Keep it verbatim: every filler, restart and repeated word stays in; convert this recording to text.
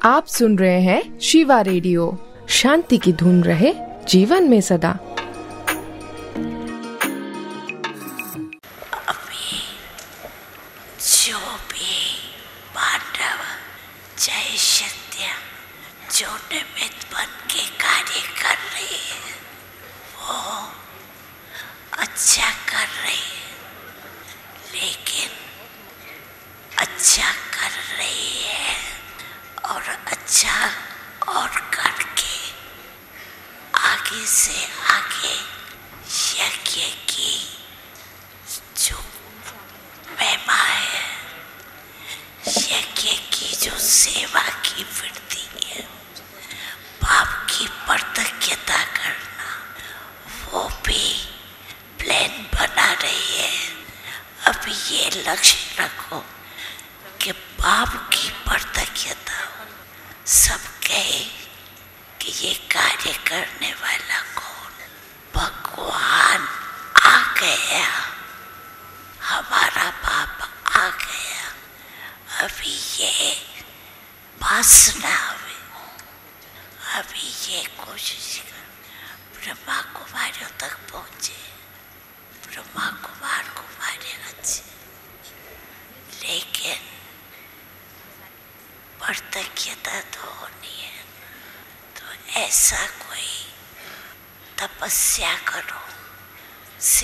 आप सुन रहे हैं शिवा रेडियो। शांति की धुन रहे जीवन में सदा। अभी जो भी पांडव जय सत्य जो निमित्त बन के कार्य कर रहे हैं वो अच्छा कर रहे हैं, लेकिन अच्छा कर रही है और अच्छा और करके आगे से आगे यज्ञ की जो महिमा है, यज्ञ की जो सेवा की वृत्ति है, पाप की प्रतिज्ञता करना, वो भी प्लान बना रही है। अब ये लक्ष्य रखो कि पाप की प्रतिज्ञता सब कहे कि ये कार्य करने वाला कौन? भगवान आ गया, हमारा पाप आ गया। अभी ये वासना हुई, अभी ये कोशिश कर ब्रह्मा कुमारियों तक पहुँचे, ब्रह्मा कुमार कुमारी अच्छे, लेकिन प्रतिज्ञता तो होनी है। तो ऐसा कोई तपस्या करो